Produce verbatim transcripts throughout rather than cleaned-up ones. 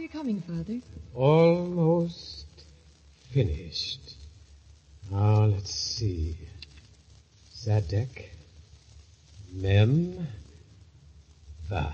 you coming, Father? Almost finished. Now, let's see. Zadek, Mem, Vav.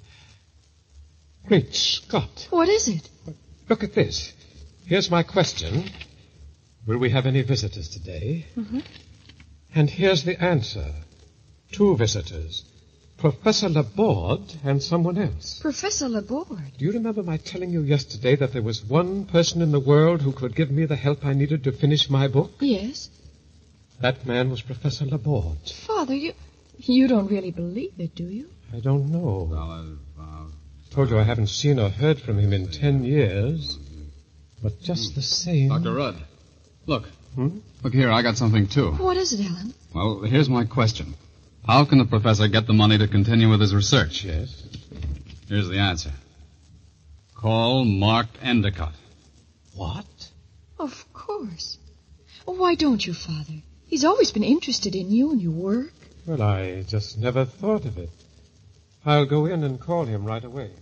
Great Scott. What is it? Look at this. Here's my question. Will we have any visitors today? Mm-hmm. And here's the answer. Two visitors. Professor Laborde and someone else. Professor Laborde? Do you remember my telling you yesterday that there was one person in the world who could give me the help I needed to finish my book? Yes. That man was Professor Laborde. Father, you you don't really believe it, do you? I don't know. Well, uh, uh, Told you I haven't seen or heard from him in ten years. But just the same... Doctor Rudd, look. Hmm? Look here, I got something, too. What is it, Alan? Well, here's my question. How can the professor get the money to continue with his research? Yes. Here's the answer. Call Mark Endicott. What? Of course. Why don't you, Father? He's always been interested in you and your work. Well, I just never thought of it. I'll go in and call him right away.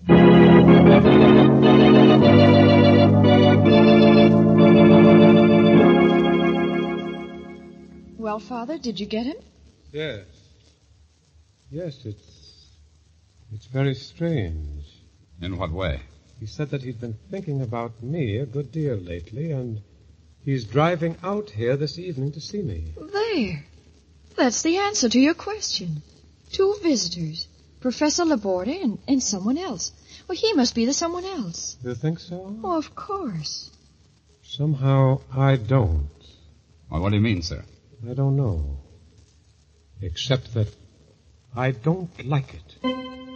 Well, Father, did you get him? Yes. Yes, it's... It's very strange. In what way? He said that he'd been thinking about me a good deal lately, and he's driving out here this evening to see me. There. That's the answer to your question. Two visitors. Professor Laborde and, and someone else. Well, he must be the someone else. You think so? Oh, of course. Somehow I don't. Well, what do you mean, sir? I don't know. Except that I don't like it.